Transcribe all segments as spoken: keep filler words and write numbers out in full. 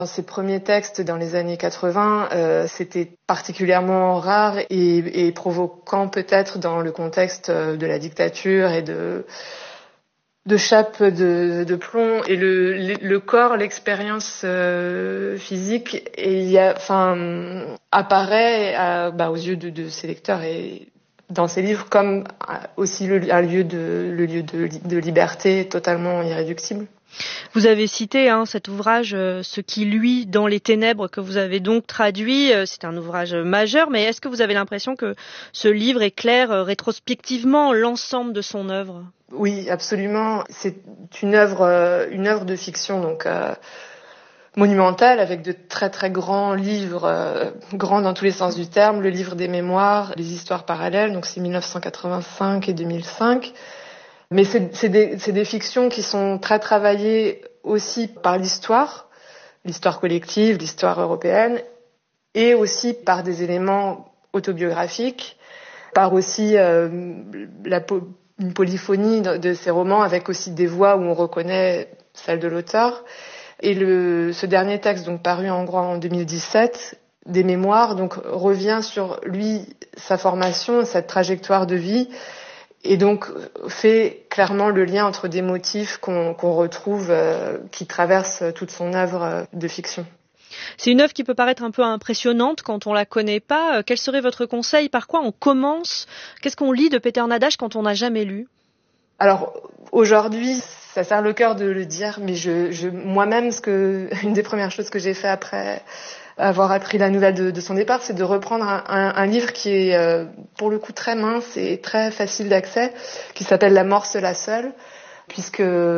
Dans ses premiers textes dans les années quatre-vingts, euh, c'était particulièrement rare et, et provoquant peut-être dans le contexte de la dictature et de, de chape de, de plomb. Et le, le corps, l'expérience euh, physique, et il y a, enfin, apparaît à, bah, aux yeux de, de ses lecteurs et dans ses livres comme aussi le, un lieu de, le lieu de, de liberté totalement irréductible. Vous avez cité hein, cet ouvrage euh, « Ce qui luit dans les ténèbres » que vous avez donc traduit. Euh, c'est un ouvrage majeur, mais est-ce que vous avez l'impression que ce livre éclaire euh, rétrospectivement l'ensemble de son œuvre ? Oui, absolument. C'est une œuvre, euh, une œuvre de fiction donc euh, monumentale avec de très très grands livres, euh, grands dans tous les sens du terme. Le livre des mémoires, les histoires parallèles, donc c'est dix-neuf cent quatre-vingt-cinq et deux mille cinq. Mais c'est, c'est, des, c'est des fictions qui sont très travaillées aussi par l'histoire, l'histoire collective, l'histoire européenne, et aussi par des éléments autobiographiques, par aussi euh, la, une polyphonie de, de ces romans, avec aussi des voix où on reconnaît celle de l'auteur. Et le, ce dernier texte, donc paru en gros en deux mille dix-sept, des mémoires, donc revient sur lui, sa formation, cette trajectoire de vie, et donc fait clairement le lien entre des motifs qu'on, qu'on retrouve, euh, qui traversent toute son œuvre de fiction. C'est une œuvre qui peut paraître un peu impressionnante quand on la connaît pas. Quel serait votre conseil ? Par quoi on commence ? Qu'est-ce qu'on lit de Peter Nadaš quand on n'a jamais lu ? Alors aujourd'hui, ça serre le cœur de le dire, mais je, je moi-même, ce que une des premières choses que j'ai fait après avoir appris la nouvelle de, de son départ, c'est de reprendre un, un, un livre qui est euh, pour le coup très mince et très facile d'accès, qui s'appelle La mort seule à seule, puisque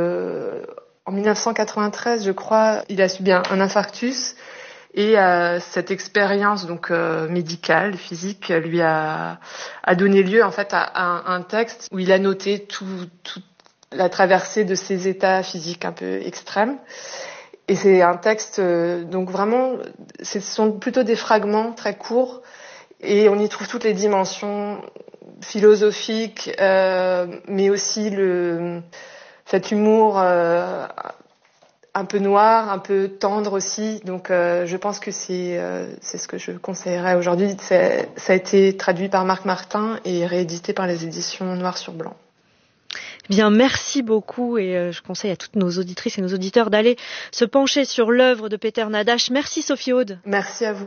en dix-neuf cent quatre-vingt-treize, je crois, il a subi un, un infarctus et euh, cette expérience donc euh, médicale, physique, lui a, a donné lieu en fait à, à un, un texte où il a noté tout, tout la traversée de ses états physiques un peu extrêmes. Et c'est un texte, euh, donc vraiment, ce sont plutôt des fragments très courts, et on y trouve toutes les dimensions philosophiques, euh, mais aussi le, cet humour euh, un peu noir, un peu tendre aussi. Donc euh, je pense que c'est, euh, c'est ce que je conseillerais aujourd'hui. C'est, ça a été traduit par Marc Martin et réédité par les éditions Noir sur Blanc. Bien, merci beaucoup et euh, je conseille à toutes nos auditrices et nos auditeurs d'aller se pencher sur l'œuvre de Peter Nadaš. Merci Sophie Aude. Merci à vous.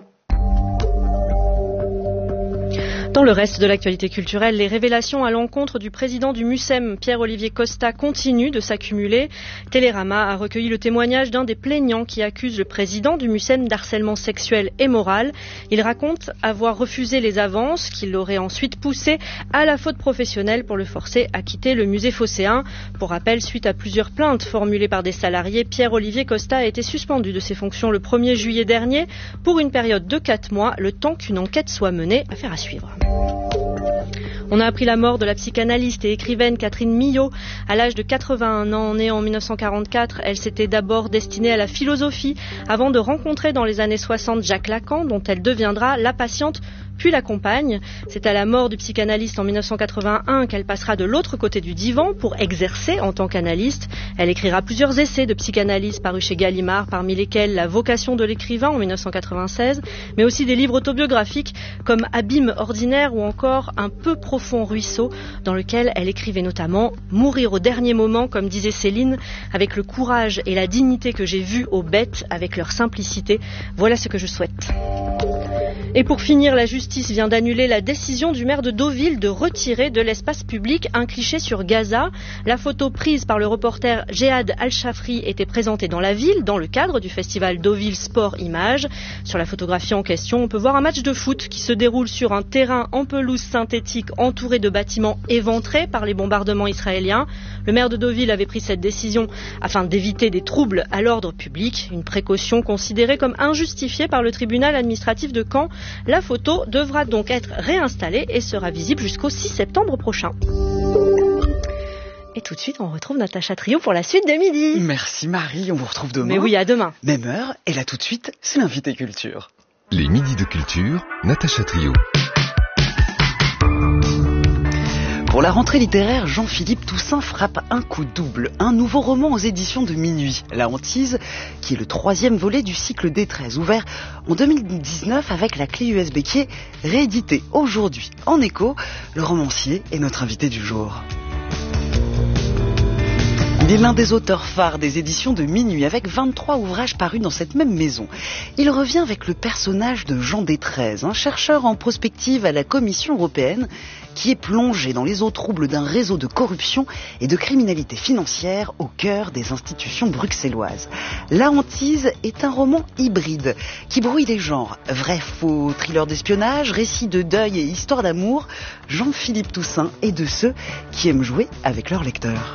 Dans le reste de l'actualité culturelle, les révélations à l'encontre du président du MUCEM, Pierre-Olivier Costa, continuent de s'accumuler. Télérama a recueilli le témoignage d'un des plaignants qui accuse le président du MUCEM d'harcèlement sexuel et moral. Il raconte avoir refusé les avances, qui l'auraient ensuite poussé à la faute professionnelle pour le forcer à quitter le musée phocéen. Pour rappel, suite à plusieurs plaintes formulées par des salariés, Pierre-Olivier Costa a été suspendu de ses fonctions le premier juillet dernier pour une période de quatre mois, le temps qu'une enquête soit menée. Affaire à suivre. On a appris la mort de la psychanalyste et écrivaine Catherine Milhaud à l'âge de quatre-vingt-un ans. Née en dix-neuf cent quarante-quatre, elle s'était d'abord destinée à la philosophie avant de rencontrer dans les années soixante Jacques Lacan, dont elle deviendra la patiente puis la compagne. C'est à la mort du psychanalyste en dix-neuf cent quatre-vingt-un qu'elle passera de l'autre côté du divan pour exercer en tant qu'analyste. Elle écrira plusieurs essais de psychanalyse parus chez Gallimard, parmi lesquels La vocation de l'écrivain en dix-neuf cent quatre-vingt-seize, mais aussi des livres autobiographiques comme Abîme ordinaire ou encore Un peu profond ruisseau, dans lequel elle écrivait notamment « Mourir au dernier moment », comme disait Céline, avec le courage et la dignité que j'ai vus aux bêtes, avec leur simplicité. Voilà ce que je souhaite. Et pour finir, la justice vient d'annuler la décision du maire de Deauville de retirer de l'espace public un cliché sur Gaza. La photo prise par le reporter Jehad Al-Shafri était présentée dans la ville, dans le cadre du festival Deauville Sport Images. Sur la photographie en question, on peut voir un match de foot qui se déroule sur un terrain en pelouse synthétique entouré de bâtiments éventrés par les bombardements israéliens. Le maire de Deauville avait pris cette décision afin d'éviter des troubles à l'ordre public, une précaution considérée comme injustifiée par le tribunal administratif de Caen. La photo devra donc être réinstallée et sera visible jusqu'au six septembre prochain. Et tout de suite, on retrouve Natacha Trio pour la suite de Midi. Merci Marie, on vous retrouve demain. Mais oui, à demain. Même heure, et là tout de suite, c'est l'invité culture. Les Midis de culture, Natacha Trio. Pour la rentrée littéraire, Jean-Philippe Toussaint frappe un coup double. Un nouveau roman aux éditions de Minuit, La Hantise, qui est le troisième volet du cycle D treize, ouvert en deux mille dix-neuf avec la clé U S B qui est réédité aujourd'hui. En écho, le romancier est notre invité du jour. Il est l'un des auteurs phares des éditions de Minuit, avec vingt-trois ouvrages parus dans cette même maison. Il revient avec le personnage de Jean D treize, un chercheur en prospective à la Commission européenne, qui est plongé dans les eaux troubles d'un réseau de corruption et de criminalité financière au cœur des institutions bruxelloises. La Hantise est un roman hybride qui brouille les genres. Vrai, faux, thriller d'espionnage, récit de deuil et histoire d'amour. Jean-Philippe Toussaint est de ceux qui aiment jouer avec leurs lecteurs.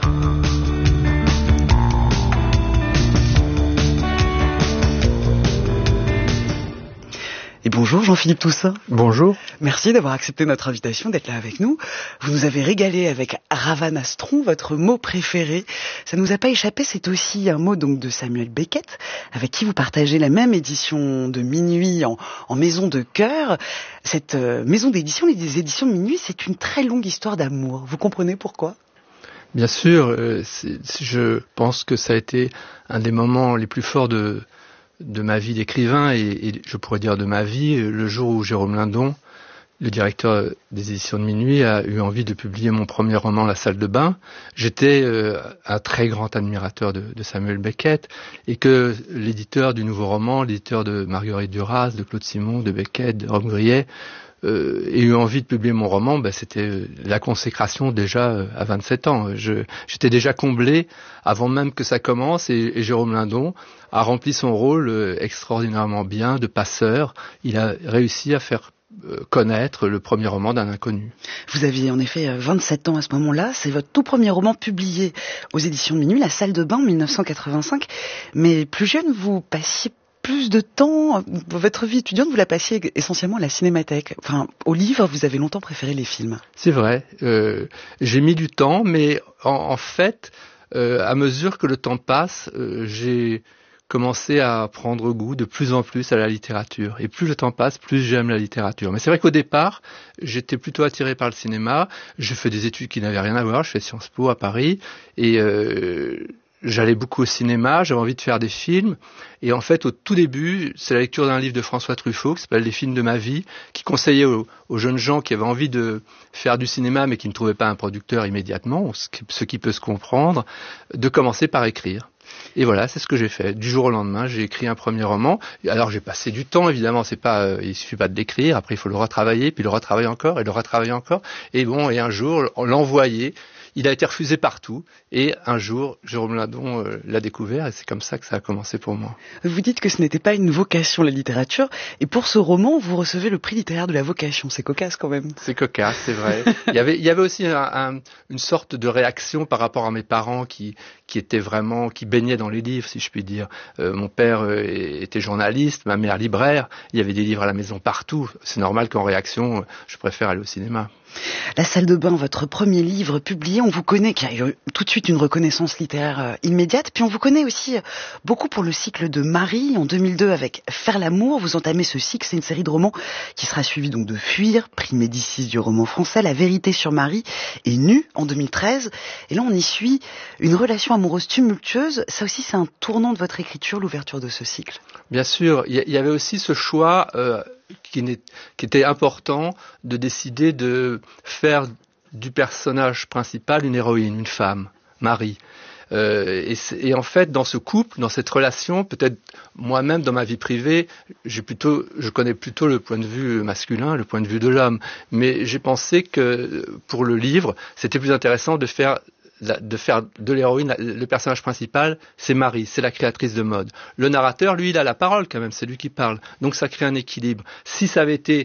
Et bonjour Jean-Philippe Toussaint. Bonjour. Merci d'avoir accepté notre invitation, d'être là avec nous. Vous nous avez régalé avec Ravanastron, votre mot préféré. Ça ne nous a pas échappé, c'est aussi un mot donc de Samuel Beckett, avec qui vous partagez la même édition de Minuit en, en maison de cœur. Cette euh, maison d'édition, les éditions de Minuit, c'est une très longue histoire d'amour. Vous comprenez pourquoi ? Bien sûr, euh, c'est, je pense que ça a été un des moments les plus forts de... de ma vie d'écrivain et, et je pourrais dire de ma vie, le jour où Jérôme Lindon, le directeur des éditions de Minuit, a eu envie de publier mon premier roman, La salle de bain. J'étais euh, un très grand admirateur de, de Samuel Beckett et que l'éditeur du nouveau roman, l'éditeur de Marguerite Duras, de Claude Simon, de Beckett, de Rome Grillet, Euh, ait eu envie de publier mon roman, ben c'était la consécration déjà euh, à vingt-sept ans. Je, j'étais déjà comblé avant même que ça commence et, et Jérôme Lindon a rempli son rôle euh, extraordinairement bien de passeur. Il a réussi à faire euh, connaître le premier roman d'un inconnu. Vous aviez en effet vingt-sept ans à ce moment-là. C'est votre tout premier roman publié aux éditions de Minuit, La salle de bain en dix-neuf cent quatre-vingt-cinq. Mais plus jeune, vous passiez plus de temps, votre vie étudiante, vous la passiez essentiellement à la cinémathèque. Enfin, au livre, vous avez longtemps préféré les films. C'est vrai. Euh, j'ai mis du temps, mais en, en fait, euh, à mesure que le temps passe, euh, j'ai commencé à prendre goût de plus en plus à la littérature. Et plus le temps passe, plus j'aime la littérature. Mais c'est vrai qu'au départ, j'étais plutôt attiré par le cinéma. J'ai fait des études qui n'avaient rien à voir. Je fais Sciences Po à Paris. Et euh, j'allais beaucoup au cinéma, j'avais envie de faire des films. Et en fait, au tout début, c'est la lecture d'un livre de François Truffaut qui s'appelle Les films de ma vie, qui conseillait aux, aux jeunes gens qui avaient envie de faire du cinéma mais qui ne trouvaient pas un producteur immédiatement, ce qui, ce qui peut se comprendre, de commencer par écrire. Et voilà, c'est ce que j'ai fait. Du jour au lendemain, j'ai écrit un premier roman. Alors j'ai passé du temps, évidemment, c'est pas, euh, il suffit pas de l'écrire. Après, il faut le retravailler, puis le retravailler encore, et le retravailler encore. Et bon, et un jour, l'envoyer. Il a été refusé partout et un jour, Jérôme Lindon euh, l'a découvert et c'est comme ça que ça a commencé pour moi. Vous dites que ce n'était pas une vocation, la littérature, et pour ce roman, vous recevez le prix littéraire de la vocation. C'est cocasse quand même. C'est cocasse, c'est vrai. il, y avait, il y avait aussi un, un, une sorte de réaction par rapport à mes parents qui, qui étaient vraiment, qui baignaient dans les livres, si je puis dire. Euh, mon père euh, était journaliste, ma mère libraire, il y avait des livres à la maison partout. C'est normal qu'en réaction, je préfère aller au cinéma. La salle de bain, votre premier livre publié, on vous connaît, qui a eu tout de suite une reconnaissance littéraire euh, immédiate, puis on vous connaît aussi euh, beaucoup pour le cycle de Marie, en deux mille deux avec Faire l'amour. Vous entamez ce cycle, c'est une série de romans qui sera suivie donc de Fuir, prix Médicis du roman français, La vérité sur Marie et Nu en deux mille treize. Et là on y suit une relation amoureuse tumultueuse. Ça aussi c'est un tournant de votre écriture, l'ouverture de ce cycle. Bien sûr, il y, y avait aussi ce choix euh, qui, qui était important de décider de faire du personnage principal une héroïne, une femme, Marie. Euh, et, et en fait, dans ce couple, dans cette relation, peut-être moi-même dans ma vie privée, j'ai plutôt, je connais plutôt le point de vue masculin, le point de vue de l'homme. Mais j'ai pensé que pour le livre, c'était plus intéressant de faire de faire de l'héroïne, le personnage principal, c'est Marie, c'est la créatrice de mode. Le narrateur, lui, il a la parole quand même, c'est lui qui parle. Donc ça crée un équilibre. Si ça avait été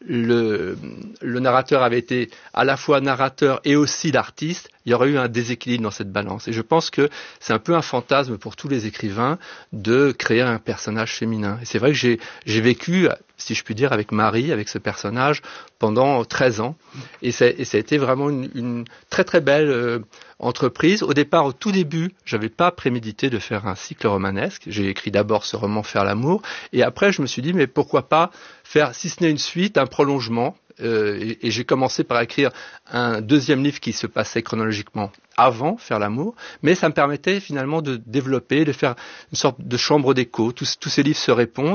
le, le narrateur avait été à la fois narrateur et aussi l'artiste, il y aurait eu un déséquilibre dans cette balance. Et je pense que c'est un peu un fantasme pour tous les écrivains de créer un personnage féminin. Et c'est vrai que j'ai, j'ai vécu, si je puis dire, avec Marie, avec ce personnage, pendant treize ans. Et ça, et ça a été vraiment une, une très très belle euh, entreprise. Au départ, au tout début, j'avais pas prémédité de faire un cycle romanesque. J'ai écrit d'abord ce roman Faire l'amour. Et après, je me suis dit, mais pourquoi pas faire, si ce n'est une suite, un prolongement. euh, et, et j'ai commencé par écrire un deuxième livre qui se passait chronologiquement avant Faire l'amour, mais ça me permettait finalement de développer, de faire une sorte de chambre d'écho. Tous, tous ces livres se répondent.